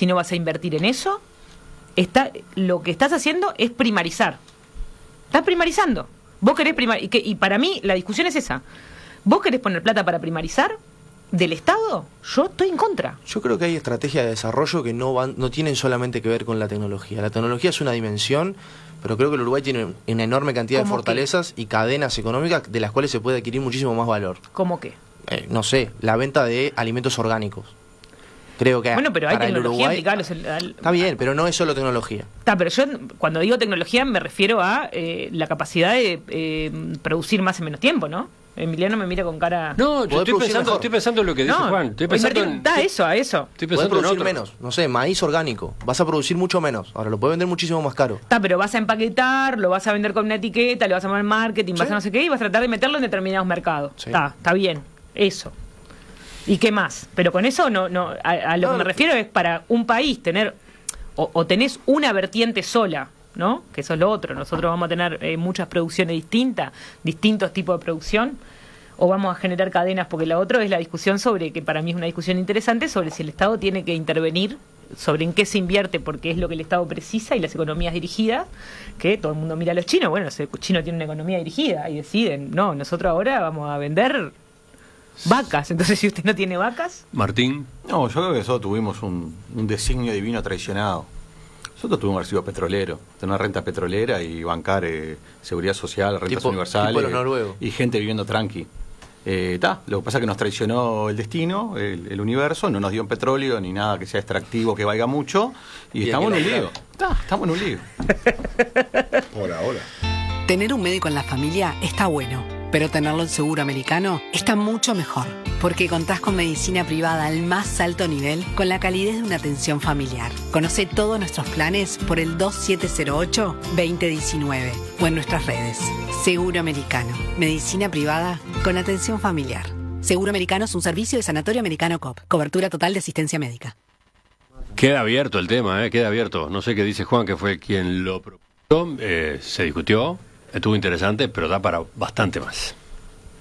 si no vas a invertir en eso, lo que estás haciendo es primarizar. Estás primarizando. Vos querés y para mí la discusión es esa. ¿Vos querés poner plata para primarizar del Estado? Yo estoy en contra. Yo creo que hay estrategias de desarrollo que no tienen solamente que ver con la tecnología. La tecnología es una dimensión, pero creo que el Uruguay tiene una enorme cantidad de fortalezas y cadenas económicas de las cuales se puede adquirir muchísimo más valor. ¿Cómo qué? No sé, la venta de alimentos orgánicos. Creo que bueno, pero hay tecnología Uruguay, está bien, pero no es solo tecnología. Pero yo cuando digo tecnología me refiero a la capacidad de producir más en menos tiempo, ¿no? Emiliano me mira con cara... No, yo estoy pensando en lo que dice Juan. Estoy pensando a eso. Estoy podés pensando producir menos. No sé, maíz orgánico. Vas a producir mucho menos. Ahora lo podés vender muchísimo más caro. Pero vas a empaquetar, lo vas a vender con una etiqueta, le vas a poner marketing, vas a no sé qué, y vas a tratar de meterlo en determinados mercados. Sí. Está bien. Eso. ¿Y qué más? Pero con eso a lo que me refiero es para un país tener o tenés una vertiente sola, ¿no? Que eso es lo otro. Nosotros vamos a tener muchas producciones distintas, distintos tipos de producción, o vamos a generar cadenas, porque la otra es la discusión sobre, que para mí es una discusión interesante, sobre si el Estado tiene que intervenir, sobre en qué se invierte, porque es lo que el Estado precisa, y las economías dirigidas, que todo el mundo mira a los chinos. Bueno, los chinos tienen una economía dirigida y deciden, no, nosotros ahora vamos a vender vacas. Entonces, si usted no tiene vacas... Martín. No, yo creo que nosotros tuvimos un designio divino traicionado. Nosotros tuvimos un recibo petrolero, tener una renta petrolera y bancar seguridad social, rentas universales, tipo los noruegos. Y gente viviendo tranqui. Lo que pasa es que nos traicionó el destino, el universo, no nos dio petróleo ni nada que sea extractivo, que valga mucho, y estamos en un lío. Estamos en un lío. Por ahora. Tener un médico en la familia está bueno, pero tenerlo en Seguro Americano está mucho mejor, porque contás con medicina privada al más alto nivel, con la calidez de una atención familiar. Conoce todos nuestros planes por el 2708-2019 o en nuestras redes. Seguro Americano, medicina privada con atención familiar. Seguro Americano es un servicio de Sanatorio Americano COP, cobertura total de asistencia médica. Queda abierto el tema, queda abierto. No sé qué dice Juan, que fue quien lo propuso. Se discutió, estuvo interesante, pero da para bastante más.